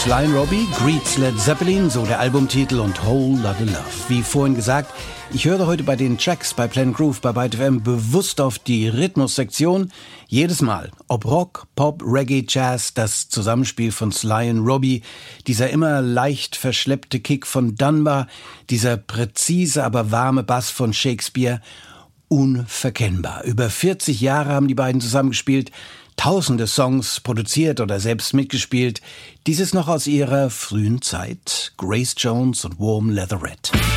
Sly & Robbie, Greets Led Zeppelin, so der Albumtitel, und Whole Lotta Love. Wie vorhin gesagt, ich höre heute bei den Tracks bei Planet Groove bei Byte FM bewusst auf die Rhythmussektion. Jedes Mal, ob Rock, Pop, Reggae, Jazz, das Zusammenspiel von Sly & Robbie, dieser immer leicht verschleppte Kick von Dunbar, dieser präzise, aber warme Bass von Shakespeare, unverkennbar. Über 40 Jahre haben die beiden zusammengespielt, tausende Songs produziert oder selbst mitgespielt. Dieses noch aus ihrer frühen Zeit. Grace Jones und Warm Leatherette.